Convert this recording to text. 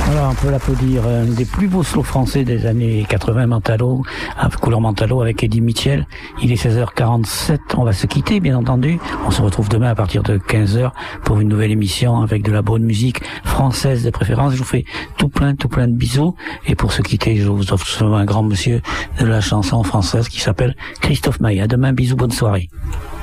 Voilà, on peut l'applaudir. Un des plus beaux slows français des années 80, Mentalo, couleur Mentalo avec Eddie Mitchell. Il est 16h47, on va se quitter, bien entendu. On se retrouve demain à partir de 15h pour une nouvelle émission avec de la bonne musique française de préférence. Je vous fais tout plein de bisous. Et pour se quitter, je vous offre seulement un grand monsieur de la chanson française qui s'appelle Christophe Maé. À demain, bisous, bonne soirée.